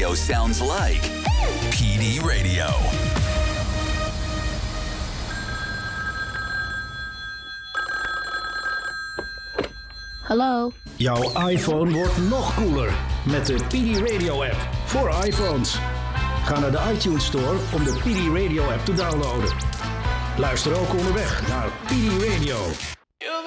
radio sounds like PD Radio. Hallo? Jouw iPhone wordt nog cooler met de PD Radio app voor iPhones. Ga naar de iTunes Store om de PD Radio app te downloaden. Luister ook onderweg naar PD Radio.